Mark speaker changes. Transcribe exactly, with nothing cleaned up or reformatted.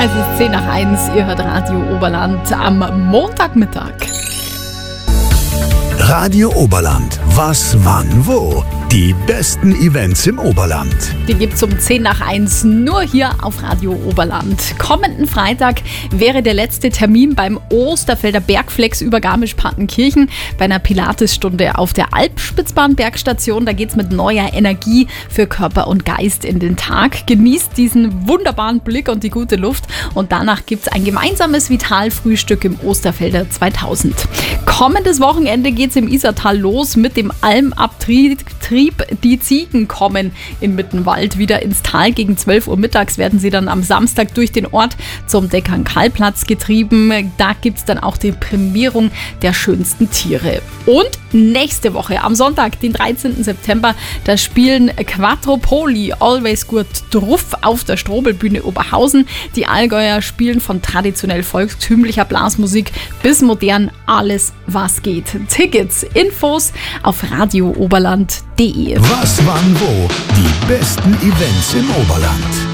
Speaker 1: Es ist zehn nach eins, ihr hört Radio Oberland am Montagmittag.
Speaker 2: Radio Oberland. Was, wann, wo? Die besten Events im Oberland.
Speaker 1: Die gibt's um zehn nach eins nur hier auf Radio Oberland. Kommenden Freitag wäre der letzte Termin beim Osterfelder Bergflex über Garmisch-Partenkirchen bei einer Pilatesstunde auf der Alpspitzbahn-Bergstation. Da geht's mit neuer Energie für Körper und Geist in den Tag. Genießt diesen wunderbaren Blick und die gute Luft. Und danach gibt's ein gemeinsames Vitalfrühstück im Osterfelder zweitausend. Kommendes Wochenende geht's im Isartal los mit dem Almabtrieb. Die Ziegen kommen in Mittenwald wieder ins Tal. Gegen zwölf Uhr mittags werden sie dann am Samstag durch den Ort zum Deckern-Karl-Platz getrieben. Da gibt es dann auch die Prämierung der schönsten Tiere. Und nächste Woche am Sonntag, den dreizehnten September, da spielen Quattropoli Always Good Druff auf der Strobelbühne Oberhausen. Die Allgäuer spielen von traditionell volkstümlicher Blasmusik bis modern alles, was geht. Tickets, Infos auf radio oberland punkt de.
Speaker 2: Was, wann, wo? Die besten Events im Oberland.